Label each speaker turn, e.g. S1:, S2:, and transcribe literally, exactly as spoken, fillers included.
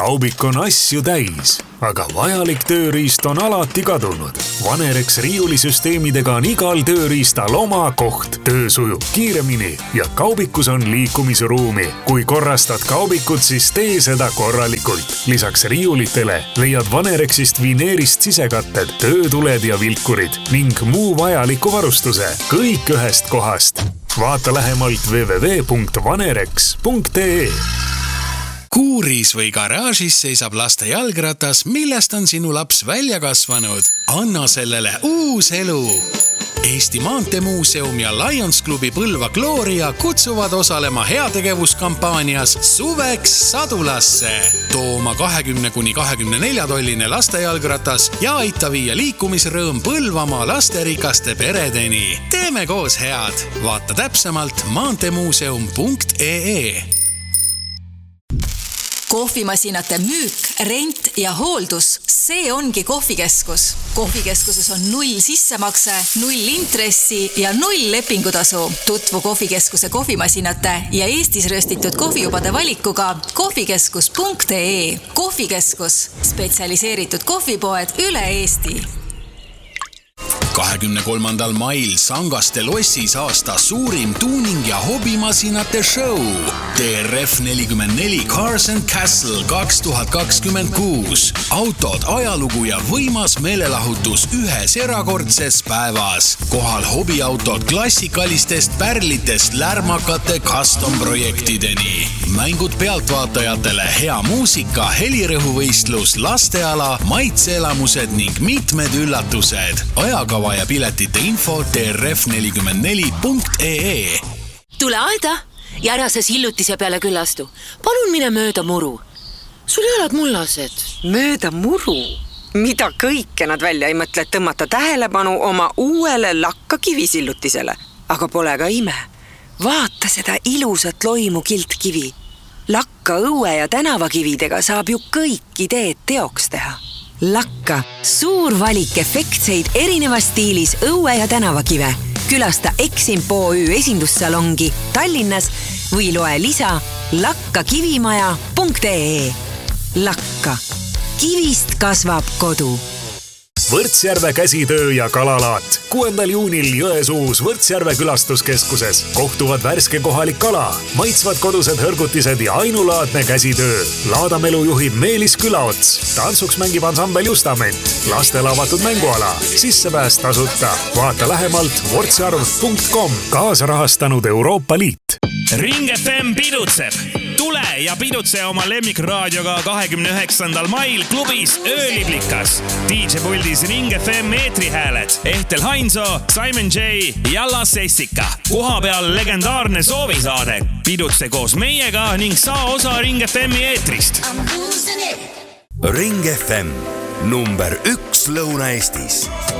S1: Kaubik on asju täis, aga vajalik tööriist on alati kadunud. Vanerex riiulisüsteemidega on igal tööriistal oma koht. Töö sujub kiiremini ja kaubikus on liikumisruumi. Kui korrastad kaubikut, siis tee seda korralikult. Lisaks riiulitele leiad Vanerexist vineerist sisekatted, töötuled ja vilkurid ning muu vajaliku varustuse. Kõik ühest kohast. Vaata lähemalt w w w punkt vanerex punkt e.
S2: Kuuris või garaažis seisab laste jalgratas, millest on sinu laps välja kasvanud. Anna sellele uus elu. Eesti Maantemuuseum ja Lions Klubi Põlva Gloria kutsuvad osalema heategevuskampaanias Suveks Sadulasse. Too oma kahekümne kuni kahekümne nelja tolline lastejalgratas ja aita viia liikumisrõõm Põlvamaa lasterikaste peredeni. Teeme koos head. Vaata täpsemalt maantemuuseum punkt e e.
S3: Kohvimasinate müük, rent ja hooldus, see ongi kohvikeskus. Kohvikeskuses on null sissemakse, null intressi ja null lepingutasu. Tutvu kohvikeskuse kohvimasinate ja Eestis röstitud kohvijubade valikuga kohvikeskus punkt e e. Kohvikeskus, spetsialiseeritud kohvipoed üle Eesti.
S2: kahekümne kolmandal mail Sangaste lossis aasta suurim tuuning ja hobimasinate show. T R F nelikümmend neli Cars and Castle kaks tuhat kakskümmend kuus. Autod, ajalugu ja võimas meelelahutus ühes erakordses päevas. Kohal hobiautod klassikalistest pärlitest lärmakate custom-projektideni. Mängud pealtvaatajatele, hea muusika, helirõhuvõistlus, lasteala, maitseelamused ning mitmed üllatused. Ajakava ja piletite info T R F nelikümmend neli punkt e e.
S4: Tule aeda ja ära sa sillutise peale küllastu. Palun mine mööda muru. Sul jalad mullased.
S5: Mööda muru? Mida kõike nad välja ei mõtle, et tõmmata tähelepanu oma uuele lakka kivisillutisele. Aga pole ka ime. Vaata seda ilusat loimu kiltkivi. Lakka õue ja tänavakividega saab ju kõik ideed teoks teha. Lakka, suur valik efektseid erinevas stiilis õue ja tänavakive. Külasta Eximpo O Ü esindussalongi Tallinnas või loe lisa lakkakivimaja punkt e e. Lakka. Kivist kasvab kodu.
S1: Võrtsjärve käsitöö ja kalalaat. kuuendal juunil Jõesuus Võrtsjärve külastuskeskuses kohtuvad värske kohalik kala, maitsvad kodused hõrgutised ja ainulaadne käsitöö. Laadamelu juhib Meelis Külaots. Tantsuks mängib ansambel Justament. Lastele avatud mänguala. Sissepääs tasuta. Vaata lähemalt võrtsjärv punkt com. Kaasrahastanud Euroopa Liit.
S6: Ring F M pidutseb. Tule ja pidutse oma lemmikraadioga kahekümne üheksandal mail klubis Ööliblikas. D J puldis Ring F M eetrihääled. Ehtel Hainso, Simon J ja Las Essika. Koha peal legendaarne soovisaade. Pidutse koos meiega ning saa osa Ring F M eetrist.
S7: Ring F M, number üks Lõuna-Eestis.